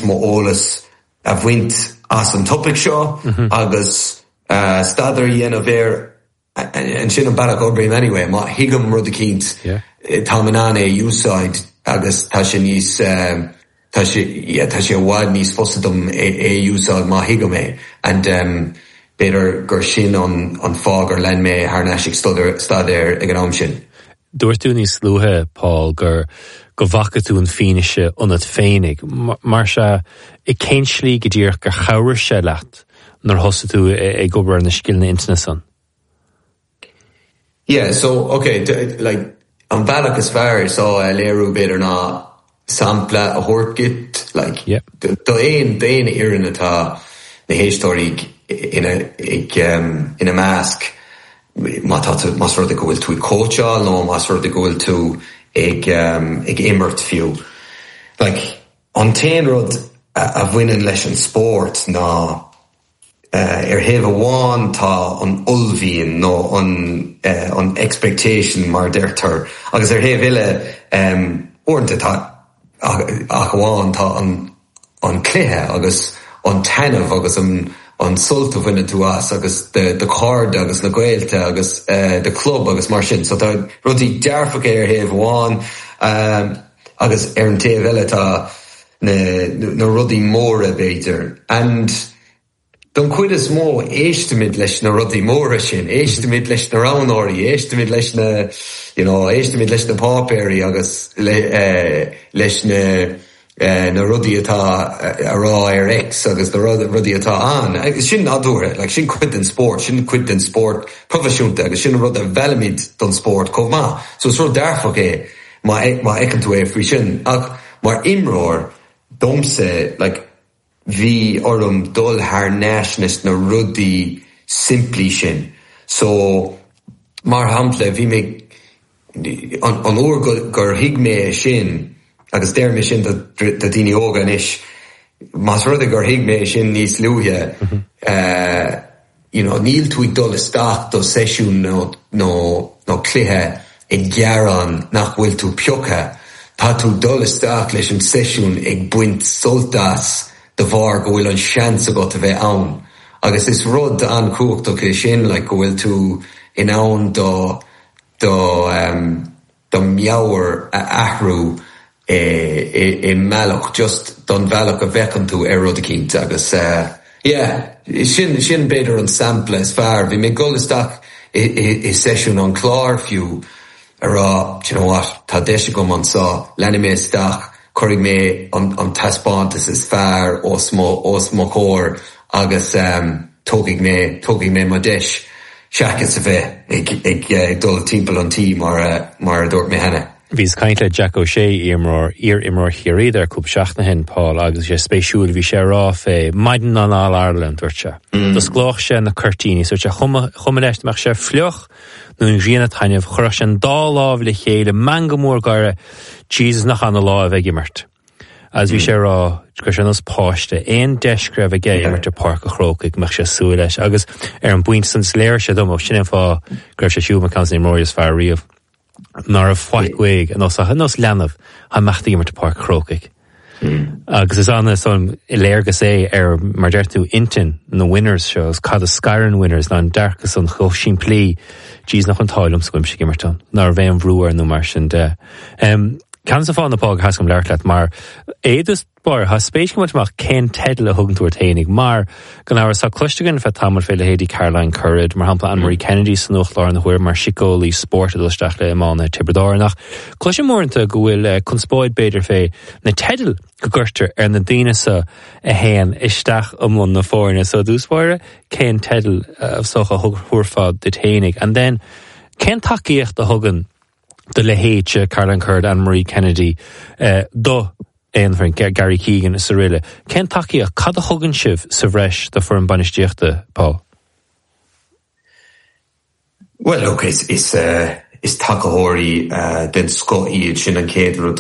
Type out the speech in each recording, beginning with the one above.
mo ólas a bhaint as an topic seo, agus stadar dhéana bhéir an sin an bailach obraim anyway, má higam rud a cínt támanán é úsáid agus tá sé níos tá sé bhád níos fosadum é úsáid má higam é, and beidir gur sin an fág ar len mé haar náisiigh stadar ag an am sin. Dúirt tú níos lúthe, Paul, gur go bhacha tú an fíneise ionad féinnig, mar se I céinslí go dtír gur chabhar sé leat nar thosa tú ag gobar na sciilna internet san. Yeah, so, okay, like, an bhealach is fearr sá léirú beidir ná sampla a thuirgit, like, do éon éireann atá na héistóirí ina measc, mas rud a go bhfuil tú cóteáil nó mas rud a go bhfuil tú ag immert fiú. Like, an tain rud a bhaineann leis an sport ná heh amháin tá an ulmhíon nó an expectation mar deirtar, agus heh ile orinthe tá ach amháin tá an cluiche agus an tainmh agus an sulta bhaine tú agus de card agus na Gaeilge agus de club agus mar sin, so tá rudí dearfach heh amháin agus an taobh eile tá na rudí móra beidir, and don cuid is mó éistimid leis na rudí móra sin, éistimid leis na ránóirí, éistimid leis na, éistimid leis na pápéirí agus leis na rudí atá a rá ar ex agus na rudí atá an. Sin adúra, like, sin cuid den sport profisiúnta agus sin rud a bhelamid don sport comh má. So it's rud dearfach má ecan tú frí sin. Ach mar imróir domsa, like, bhí orm dul haar náisnis na rudí simplí sin. So mar hampla bhí mé an uair gur hiag mé sin agus déir mé sin da daoine óga inis, mas rud a gur hiag mé sin níos luúthe, níl tú ag dul isteach do seisiún nó cluiche i gcearán nach bhfuil tú peocha. Tá tú dul isteach leis an seisiún ag buint soltas de bhar go bhfuil an seans agat a bheith ann. Agus is rud an cuachtach é sin, like, go bhfuil tú in ann do meabhair a athrú i mealach, just don bhealach a bhechan tú rud a cínt agus sin beidir an sampla is fearr. Bhí mé gol isteach i seisiún an chlár fiú ará, you know what, tá deise gom an sá lena mé isteach chuirigh mé an taspántas is fearr os mo chóir agus tógigh mé ma deis seachas a bheith ag dul timpeall an tí mar dúirt mé henne. Bhís caint le Jack O'Shea imróir chiaréad ar cúb seachna hen, Paul, agus sé spéisiúil bhí sé rá fé maidan an All Ireland dúirt sé. Dus glách sé na curtíní, so sé chuma leis meach sé fluch nó an bhíonna tainmh chuireach sé an dá lábh le chéile man go mór gaire Jesus nach an lá a bheith immert. As bhí sé rá go sé nos páiste éon deiscreibh a gé immert a parc a chrócaigh meach sé súil leis, agus ar an buint san léir sé domach sin fá greibh sé siú macans na mór is fearr riamh. Nar a fhaithgweig an os leanamh ha meachtaí immert a parc chrócaigh. Agus is anna son I léirgus ar mar deirtú intin na winners shows, cad a Skyrim winners ná an dearchas an cho sin plí dís nach an táilm scuim sig immertán nar bheith an bhrúar nó mar sin de. Can sa fáin na pág has gom leirtleat mar éidir bar ha spéis go muach cén tedal a thugann túair ténig mar gan áhar sa cluistegan fe tamar fé le héadí Caroline Currid mar hampla Anne-Marie Kennedy san ucht lár na huir mar sicólaí sport a dulsteach le imána Tibredáirnach. Cluise mórnta go bhfuil conspóid beidir fé na tedal go gurtar ar na daine sa a héan isteach umlun na fórne, so dúspáire cén tedal socha thuirfád de ténig. And then cén takeíocht a thugann de le héite Caroline Currid, Anne-Marie Kennedy do éonfrin Gary Keegan sa riile. Cén takeíocht cad a thugann sibh sa bhreis do for an bainisteachta, Paul? Well, look, is takeóirí den sco iad sin an céad rud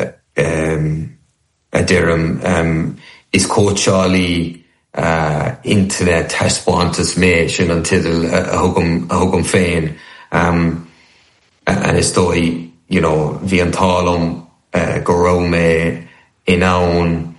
a deireadh is cóteálaí internet thaispeántas mé sin an tidal a thugam féin. And is dói, bhí an tálam go raibh mé in ann